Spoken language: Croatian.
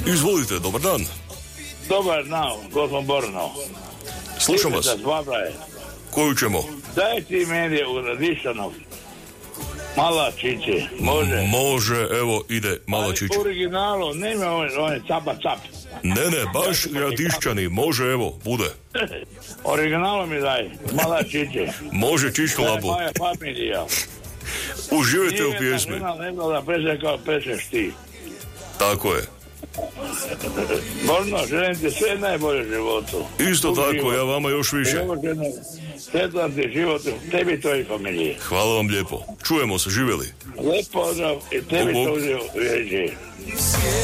Izvolite, dobar dan. Dobar dan, gospodin Borno. Slušam vas. Koju ćemo? Daj ti meni u Radišanov. Mala čiče, može? Može, evo ide mala čiče. U originalu, nema on je capa cap. Ne, baš Radišćani, može, evo, bude. Originalu mi daj, mala čiče. Može čička labo. Moja familija. Uživajte u pjesmi. Ne znam da peše kao pešeš ti. Tako je. Borno, želim ti sve najbolje u životu. Isto tako, ja vama još više. Sretan ti život, tebi i tvojoj familiji. Hvala vam lijepo. Čujemo se, živjeli. Lijep pozdrav i tebi to uživo.